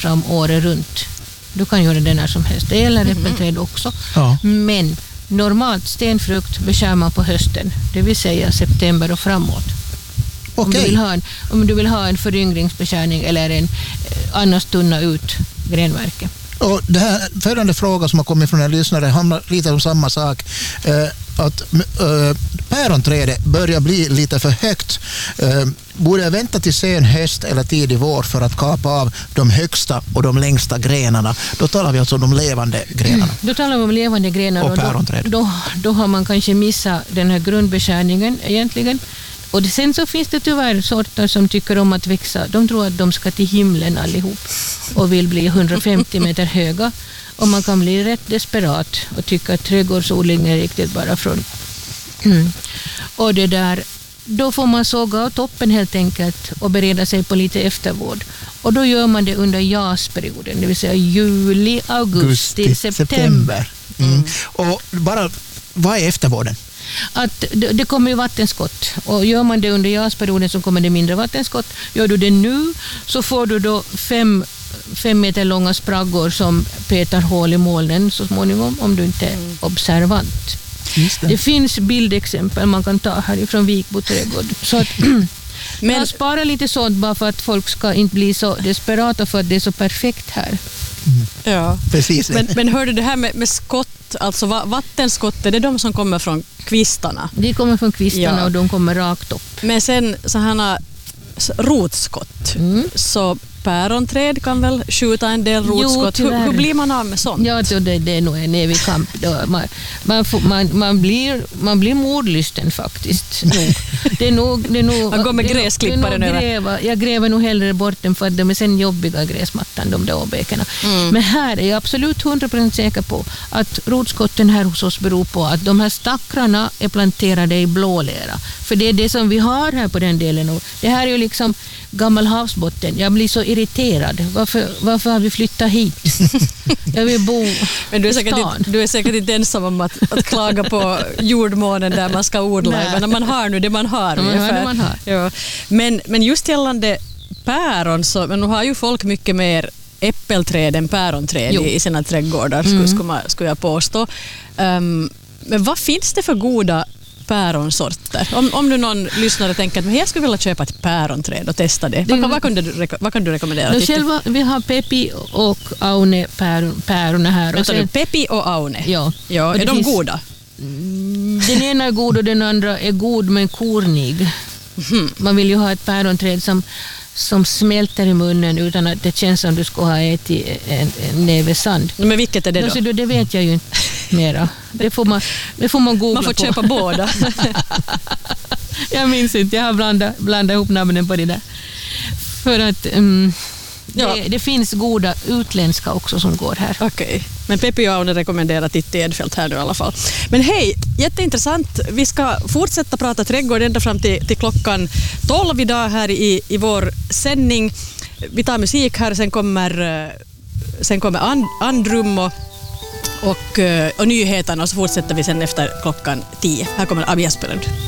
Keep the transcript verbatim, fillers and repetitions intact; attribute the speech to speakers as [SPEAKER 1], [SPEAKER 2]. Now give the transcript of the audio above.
[SPEAKER 1] fram året runt. Du kan göra det när som helst. Det gäller äppelträd också.
[SPEAKER 2] Ja.
[SPEAKER 1] Men normalt stenfrukt beskär man på hösten. Det vill säga september och framåt. Om,
[SPEAKER 2] Okej.
[SPEAKER 1] du vill ha en, om du vill ha en föryngringsbeskärning eller en annars tunna ut grenverke.
[SPEAKER 2] Och det här följande fråga som har kommit från en lyssnare handlar lite om samma sak. Eh, att eh, päronträdet börjar bli lite för högt. Eh, borde jag vänta till sen höst eller tidig vår för att kapa av de högsta och de längsta grenarna? Då talar vi alltså om de levande grenarna.
[SPEAKER 1] Mm. Då talar vi om levande grenar
[SPEAKER 2] Och
[SPEAKER 1] och,
[SPEAKER 2] päronträd.
[SPEAKER 1] då, då, då har man kanske missat den här grundbeskärningen egentligen. Och det, sen så finns det tyvärr sorter som tycker om att växa. De tror att de ska till himlen allihop och vill bli hundrafemtio meter höga. Och man kan bli rätt desperat och tycka att trädgårdsodling är riktigt bara från... Mm. Och det där, då får man såga av toppen helt enkelt och bereda sig på lite eftervård. Och då gör man det under jasperioden, det vill säga juli, augusti,
[SPEAKER 2] Augusti,
[SPEAKER 1] september.
[SPEAKER 2] september. Mm. Och bara, vad är eftervården?
[SPEAKER 1] Att det, det kommer ju vattenskott och gör man det under jasperioden så kommer det mindre vattenskott. Gör du det nu så får du då fem, fem meter långa spraggor som petar hål i molnen så småningom om du inte är observant. Det. det finns bildexempel man kan ta härifrån Vikbo trädgård. Så att men jag sparar lite sånt bara för att folk ska inte bli så desperata för att det är så perfekt här.
[SPEAKER 3] Mm. Ja,
[SPEAKER 2] precis.
[SPEAKER 3] Men, men hörde det här med, med skott, alltså vattenskott, det är de som kommer från kvistarna?
[SPEAKER 1] De kommer från kvistarna
[SPEAKER 3] ja.
[SPEAKER 1] Och de kommer rakt upp.
[SPEAKER 3] Men sen så här rotskott, mm. så päronträd kan väl skjuta en del rotskott. Jo, hur, hur blir man av med sånt?
[SPEAKER 1] Ja, det, det är nog en evig kamp. Man, man, får, man, man, blir, man blir mordlysten faktiskt. Det är nog, det är nog,
[SPEAKER 3] man går med gräsklipparen över.
[SPEAKER 1] Gräva, jag gräver nog hellre bort den för att de är sen jobbiga gräsmattan, de där åbäkarna. Mm. Men här är jag absolut hundra procent säker på att rotskotten här hos oss beror på att de här stackrarna är planterade i blålera. För det är det som vi har här på den delen. Och det här är ju liksom gammal havsbotten. Jag blir så irriterad. Varför, varför har vi flyttat hit? Jag vill bo
[SPEAKER 3] Men du är
[SPEAKER 1] i
[SPEAKER 3] säkert
[SPEAKER 1] stan.
[SPEAKER 3] Inte, du är säkert inte ensam om att, att klaga på jordmånen där man ska odla. Men man har nu det man har.
[SPEAKER 1] Man har det man har.
[SPEAKER 3] Ja. Men, men just gällande päron så men nu har ju folk mycket mer äppelträd än päronträd jo. i sina trädgårdar mm. skulle, man, skulle jag påstå. Um, men vad finns det för goda päronsorter? Om, om du någon lyssnare tänker att men jag skulle vilja köpa ett päronträd och testa det. Vad, vad, kan, du, vad kan du rekommendera?
[SPEAKER 1] No, själva, vi har Pepi och Aune päron, päron här.
[SPEAKER 3] Vänta
[SPEAKER 1] och sen,
[SPEAKER 3] du, Pepi och Aune?
[SPEAKER 1] Ja.
[SPEAKER 3] ja är de finns, goda?
[SPEAKER 1] Den ena är god och den andra är god men kornig. Mm. Man vill ju ha ett päronträd som som smälter i munnen utan att det känns som du ska ha ätit en, en näve sand.
[SPEAKER 3] Men vilket är det då?
[SPEAKER 1] No, det vet jag ju inte mera. Det får man, det får man googla på.
[SPEAKER 3] Man får köpa båda.
[SPEAKER 1] Jag minns inte, jag har blandat, blandat ihop namnen på det där. För att um, ja. det, det finns goda utländska också som går här.
[SPEAKER 3] Okej, okay. Men Pepi och Aune rekommenderar Titti Edfält här nu i alla fall. Men hej, jätteintressant. Vi ska fortsätta prata trädgård ända fram till, till klockan tolv idag här i, i vår sändning. Vi tar musik här, sen kommer, sen kommer and, Andrum och, och, och nyheterna och så fortsätter vi sen efter klockan tio. Här kommer Abia Spelund.